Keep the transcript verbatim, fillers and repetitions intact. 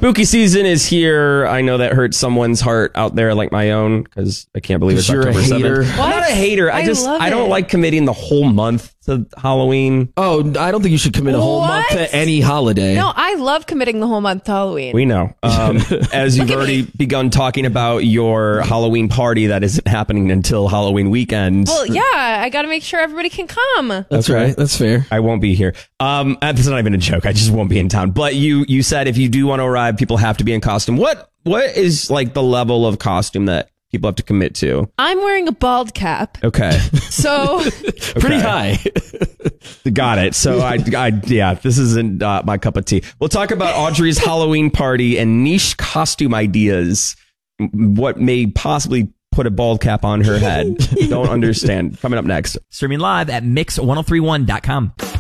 spooky season is here. I know that hurts someone's heart out there like my own because I can't believe it's You're October a hater. seventh. I'm not a hater. I, I just love I don't it. like committing the whole month to Halloween. Oh, I don't think you should commit a whole month What? to any holiday. No, I love committing the whole month to Halloween. We know. Um, as you've Look at already me. begun talking about your Halloween party that isn't happening until Halloween weekend. well, yeah, I got to make sure everybody can come. That's right. That's fair. I won't be here. Um, uh, this is not even a joke. I just won't be in town. But you, you said if you do want to arrive, people have to be in costume. What, what is like the level of costume that people have to commit to? I'm wearing a bald cap, Okay. so Pretty Okay. high. Got it. So I, I yeah, this isn't uh, my cup of tea. We'll talk about Audrey's Halloween party and niche costume ideas. M- What may possibly put a bald cap on her head. Don't understand. Coming up next. Streaming live at mix ten thirty-one dot com.